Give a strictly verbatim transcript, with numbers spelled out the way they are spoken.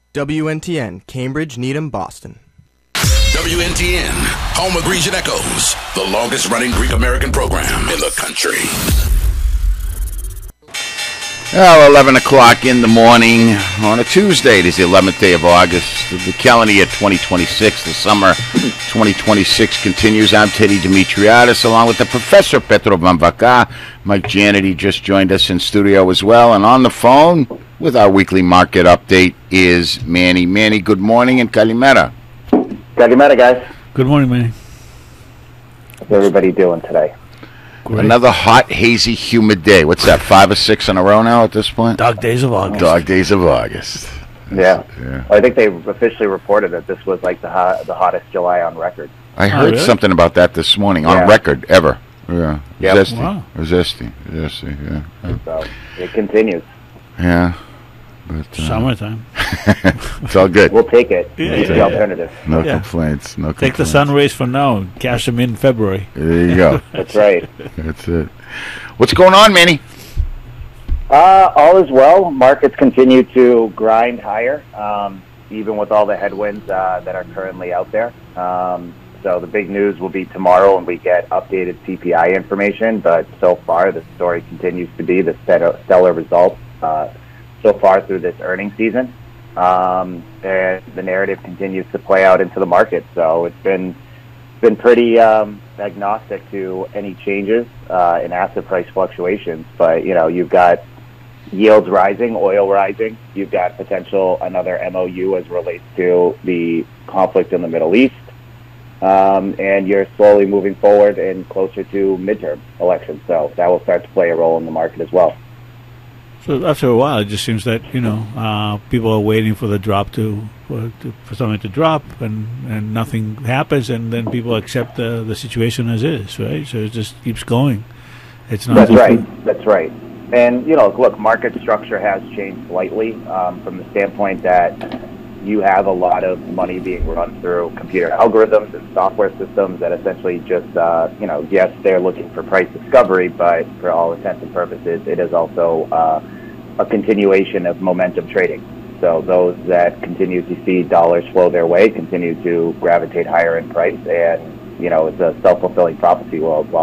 W N T N, Cambridge, Needham, Boston. W N T N, home of Grecian Echoes, the longest-running Greek-American program in the country. Well, eleven o'clock in the morning on a Tuesday. It is the eleventh day of August. The calendar year twenty twenty-six, the summer twenty twenty-six continues. I'm Teddy Dimitriadis, along with the Professor Petro Van Vaca. Mike Janity just joined us in studio as well. And on the phone with our weekly market update is Manny. Manny, good morning and Kalimera. Kalimera, guys. Good morning, Manny. How's everybody doing today? Great. Another hot, hazy, humid day. What's that, five or six in a row now at this point? Dog days of August. Dog days of August. Yeah. yeah. I think they officially reported that this was like the hot, the hottest July on record. I heard really? something about that this morning, Yeah. on record, ever. Yeah. Yep. Zesty. Wow. Zesty. Zesty, yeah. Yeah. So it continues. yeah. But, uh, Summertime. it's all good. We'll take it. Yeah, It's yeah, the yeah. alternative. No Yeah. complaints. No Take the complaints. sun rays for now and cash them in February. There you go. That's right. That's it. What's going on, Manny? Uh, all is well. Markets continue to grind higher, um, even with all the headwinds uh, that are currently out there. Um, so the big news will be tomorrow when we get updated C P I information. But so far, the story continues to be the stellar, stellar results uh, so far through this earnings season. Um, and the narrative continues to play out into the market. So it's been been pretty um, agnostic to any changes uh, in asset price fluctuations. But, you know, you've got yields rising, oil rising. You've got potential another M O U as relates to the conflict in the Middle East. Um, and you're slowly moving forward and closer to midterm elections. So that will start to play a role in the market as well. So after a while, it just seems that, you know, uh, people are waiting for the drop to for, to, for something to drop, and, and nothing happens, and then people accept the, the situation as is, right? So it just keeps going. It's not That's just right. That's right. And, you know, look, market structure has changed slightly um, from the standpoint that you have a lot of money being run through computer algorithms and software systems that essentially just, uh, you know, yes, they're looking for price discovery, but for all intents and purposes, it is also uh, a continuation of momentum trading. So those that continue to see dollars flow their way continue to gravitate higher in price, and, you know, it's a self-fulfilling prophecy while, while